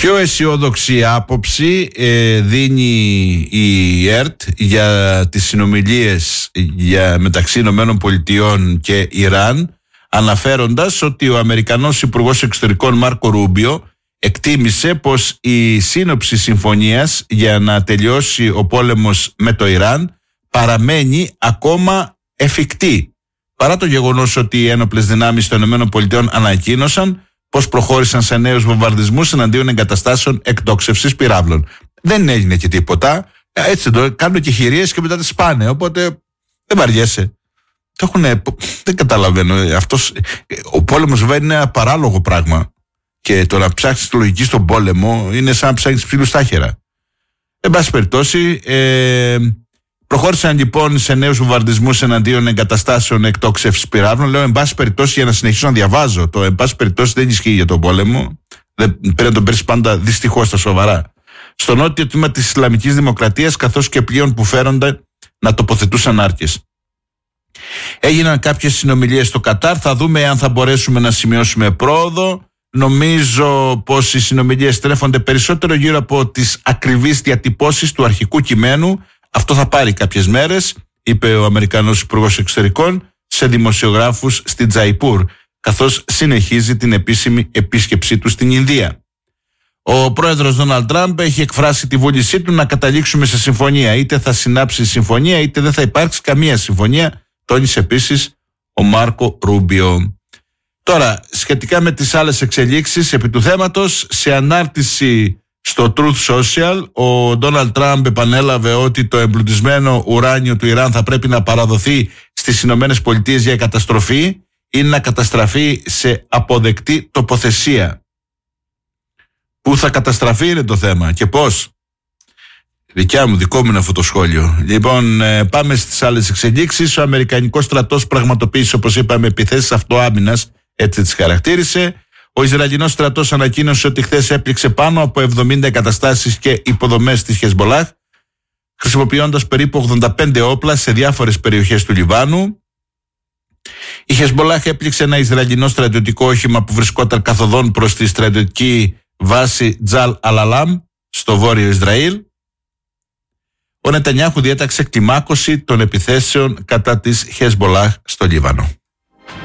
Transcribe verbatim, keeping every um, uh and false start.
Πιο αισιόδοξη άποψη ε, δίνει η ΕΡΤ για τις συνομιλίες για, μεταξύ Ηνωμένων Πολιτειών και Ιράν, αναφέροντας ότι ο Αμερικανός Υπουργός Εξωτερικών Μάρκο Ρούμπιο εκτίμησε πως η σύνοψη συμφωνίας για να τελειώσει ο πόλεμος με το Ιράν παραμένει ακόμα εφικτή, παρά το γεγονός ότι οι ένοπλες δυνάμεις των ΗΠΑ ανακοίνωσαν πως προχώρησαν σε νέους βομβαρδισμούς εναντίον εγκαταστάσεων εκτόξευσης πυράβλων. Δεν έγινε και τίποτα. Έτσι το κάνουν και χειρίες και μετά τις σπάνε. Οπότε δεν βαριέσαι. Το έχουνε, δεν καταλαβαίνω. Αυτός, ο πόλεμος βέβαια είναι ένα παράλογο πράγμα. Και το να ψάξεις τη λογική στον πόλεμο είναι σαν να ψάχνεις ψήλους στα χέρα. Εν πάση περιπτώσει, ε, προχώρησαν λοιπόν σε νέους βομβαρδισμούς εναντίον εγκαταστάσεων εκτόξευσης πυράβλων. Λέω εν πάση περιπτώσει για να συνεχίσω να διαβάζω. Το εν πάση περιπτώσει δεν ισχύει για τον πόλεμο. Δεν πρέπει να τον παίρνεις πάντα δυστυχώς στα σοβαρά. Στο νότιο τμήμα της Ισλαμικής Δημοκρατίας, καθώς και πλοίων που φέρονται να τοποθετούσαν άρκες. Έγιναν κάποιες συνομιλίες στο Κατάρ. Θα δούμε αν θα μπορέσουμε να σημειώσουμε πρόοδο. Νομίζω πως οι συνομιλίες τρέφονται περισσότερο γύρω από τις ακριβείς διατυπώσεις του αρχικού κειμένου. Αυτό θα πάρει κάποιες μέρες, είπε ο Αμερικανός Υπουργός Εξωτερικών σε δημοσιογράφους στην Τζαϊπούρ, καθώς συνεχίζει την επίσημη επίσκεψή του στην Ινδία. Ο πρόεδρος Ντόναλντ Τραμπ έχει εκφράσει τη βούλησή του να καταλήξουμε σε συμφωνία. Είτε θα συνάψει συμφωνία, είτε δεν θα υπάρξει καμία συμφωνία, τόνισε επίσης ο Μάρκο Ρούμπιο. Τώρα, σχετικά με τις άλλες εξελίξεις επί του θέματος, σε ανάρτηση στο Truth Social, ο Ντόναλντ Τραμπ επανέλαβε ότι το εμπλουτισμένο ουράνιο του Ιράν θα πρέπει να παραδοθεί στις Ηνωμένες Πολιτείες για καταστροφή ή να καταστραφεί σε αποδεκτή τοποθεσία. Πού θα καταστραφεί είναι το θέμα και πώς. Δικιά μου, δικό μου είναι αυτό το σχόλιο. Λοιπόν, πάμε στις άλλες εξελίξεις. Ο Αμερικανικός στρατός πραγματοποίησε, όπως είπαμε, επιθέσεις αυτοάμυνας, έτσι τις χαρακτήρισε. Ο Ισραηλινός στρατός ανακοίνωσε ότι χθες έπληξε πάνω από εβδομήντα εγκαταστάσεις και υποδομές της Χεσμπολάχ, χρησιμοποιώντας περίπου ογδόντα πέντε όπλα σε διάφορες περιοχές του Λιβάνου. Η Χεσμπολάχ έπληξε ένα Ισραηλινό στρατιωτικό όχημα που βρισκόταν καθοδόν προς τη στρατιωτική βάση Τζαλ Αλαλάμ στο βόρειο Ισραήλ. Ο Νετανιάχου διέταξε κλιμάκωση των επιθέσεων κατά της Χεσμπολάχ στο Λίβανο.